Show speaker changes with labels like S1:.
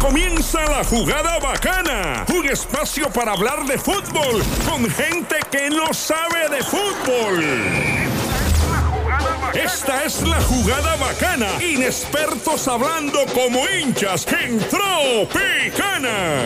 S1: Comienza la Jugada Bacana, un espacio para hablar de fútbol con gente que no sabe de fútbol. Esta es la Jugada Bacana, inexpertos hablando como hinchas en Tropicana.